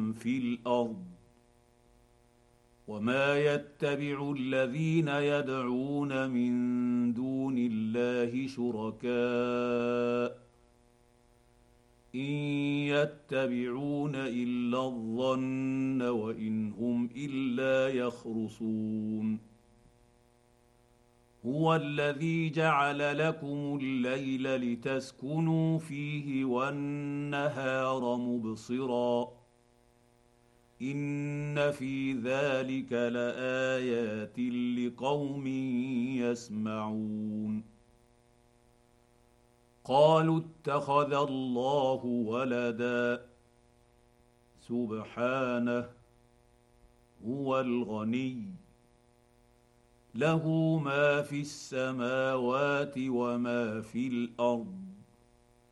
في الارض وما يتبع الذين يدعون من دون الله شركاء ان يتبعون الا الظن وان هم الا يخرصون هو الذي جعل لكم الليل لتسكنوا فيه والنهار مبصرا ان في ذلك لايات لقوم يسمعون قالوا اتخذ الله ولدا سبحانه هو الغني له ما في السماوات وما في الارض